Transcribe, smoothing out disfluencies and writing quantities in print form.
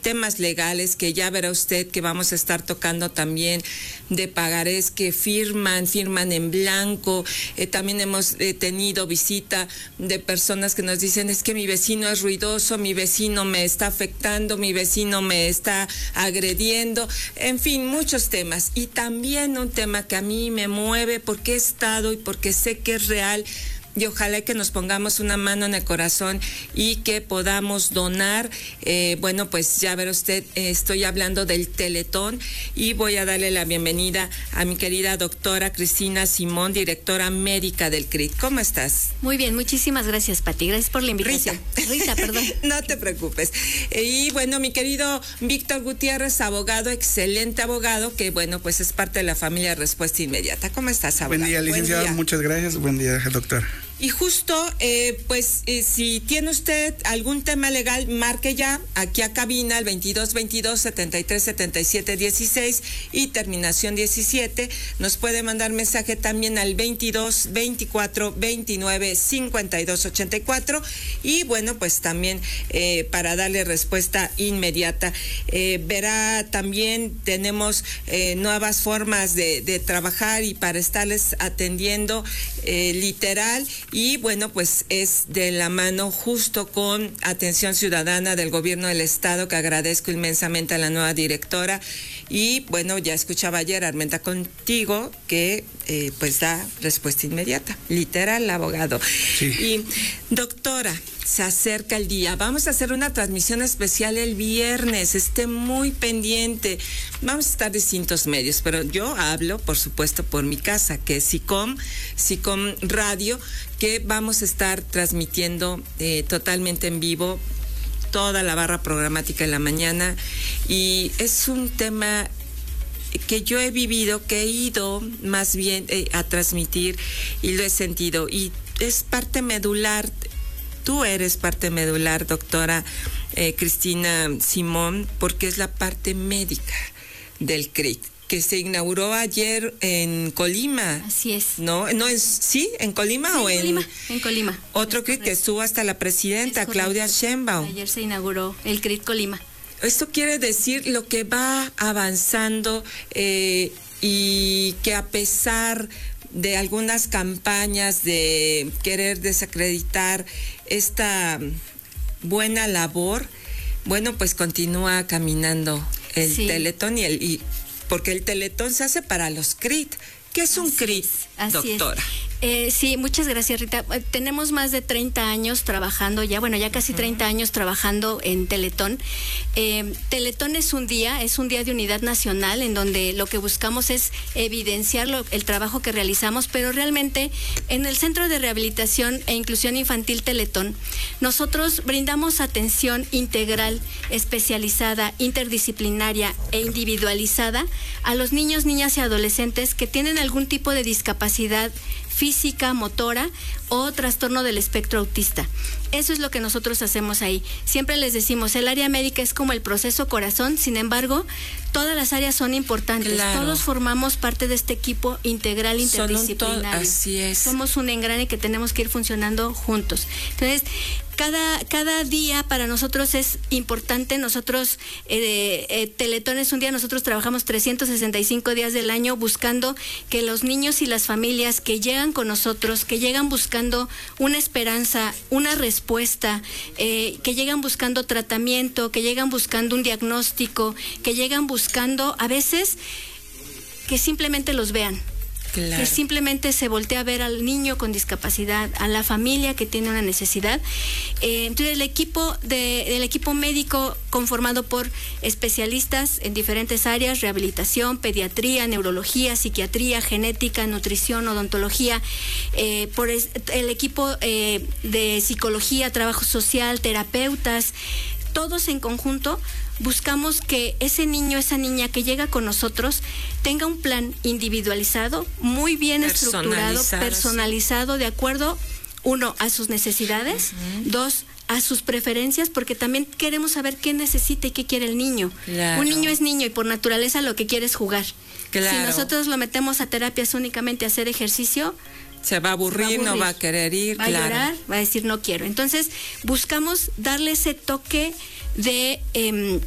temas legales que ya verá usted que vamos a estar tocando también, de pagarés que firman en blanco. También hemos tenido visita de personas que nos dicen, es que mi vecino es ruidoso, mi vecino me está afectando, mi vecino me está agrediendo, en fin, muchos temas. Y también un tema que a mí me mueve porque he estado y porque sé que es real, y ojalá que nos pongamos una mano en el corazón y que podamos donar. Bueno, pues ya verá usted, estoy hablando del Teletón, y voy a darle la bienvenida a mi querida doctora Cristina Simón, directora médica del CRIT. ¿Cómo estás? Muy bien, muchísimas gracias, Pati. Gracias por la invitación. Rita, perdón. No te preocupes. Y bueno, mi querido Víctor Gutiérrez, abogado, excelente abogado, que bueno, pues es parte de la familia Respuesta Inmediata. ¿Cómo estás, abogado? Buen día, licenciado. Buen día. Muchas gracias. Buen día, doctor. Y justo, si tiene usted algún tema legal, marque ya aquí a cabina al 2222-737716 y terminación 17. Nos puede mandar mensaje también al 2224295284. Y bueno, pues también para darle respuesta inmediata. Verá, también tenemos nuevas formas de trabajar y para estarles atendiendo literal. Y bueno, pues es de la mano justo con Atención Ciudadana del Gobierno del Estado, que agradezco inmensamente a la nueva directora. Y bueno, ya escuchaba ayer Armenta Contigo, que pues da respuesta inmediata, literal, abogado. Sí. Y doctora, se acerca el día. Vamos a hacer una transmisión especial el viernes. Esté muy pendiente. Vamos a estar distintos medios, pero yo hablo, por supuesto, por mi casa, que es SICOM Radio, que vamos a estar transmitiendo totalmente en vivo toda la barra programática en la mañana. Y es un tema que yo he vivido, que he ido más bien a transmitir y lo he sentido. Y es parte medular. Tú eres parte medular, doctora Cristina Simón, porque es la parte médica del CRIT, que se inauguró ayer en Colima. Así es. ¿No es, sí, en Colima? Sí, o en Colima. Otro CRIT que estuvo hasta la presidenta, Claudia Sheinbaum. Ayer se inauguró el CRIT Colima. Esto quiere decir lo que va avanzando y que a pesar de algunas campañas de querer desacreditar esta buena labor, bueno, pues continúa caminando el Teletón y porque el Teletón se hace para los CRIT. ¿Qué es un CRIT, doctora? Sí, muchas gracias, Rita. Tenemos más de 30 años trabajando ya casi 30 años trabajando en Teletón. Teletón es un día de unidad nacional en donde lo que buscamos es evidenciar el trabajo que realizamos, pero realmente en el Centro de Rehabilitación e Inclusión Infantil Teletón, nosotros brindamos atención integral, especializada, interdisciplinaria e individualizada a los niños, niñas y adolescentes que tienen algún tipo de discapacidad física, motora o trastorno del espectro autista. Eso es lo que nosotros hacemos ahí. Siempre les decimos, el área médica es como el proceso corazón, sin embargo, todas las áreas son importantes. Claro. Todos formamos parte de este equipo integral, interdisciplinario. Así es. Somos un engrane que tenemos que ir funcionando juntos. Entonces, cada día para nosotros es importante. Nosotros, Teletón es un día, nosotros trabajamos 365 días del año buscando que los niños y las familias que llegan con nosotros, que llegan buscando una esperanza, una respuesta, que llegan buscando tratamiento, que llegan buscando un diagnóstico, que llegan buscando a veces que simplemente los vean. Claro. Que simplemente se voltea a ver al niño con discapacidad, a la familia que tiene una necesidad. Entonces el equipo médico conformado por especialistas en diferentes áreas: rehabilitación, pediatría, neurología, psiquiatría, genética, nutrición, odontología, por el equipo de psicología, trabajo social, terapeutas, todos en conjunto buscamos que ese niño, esa niña que llega con nosotros tenga un plan individualizado, muy bien estructurado, personalizado, de acuerdo, uno, a sus necesidades, dos, a sus preferencias, porque también queremos saber qué necesita y qué quiere el niño. Claro. Un niño es niño y por naturaleza lo que quiere es jugar. Claro. Si nosotros lo metemos a terapias únicamente a hacer ejercicio, se va a aburrir, no va a querer ir, va a llorar, va a decir no quiero. Entonces buscamos darle ese toque de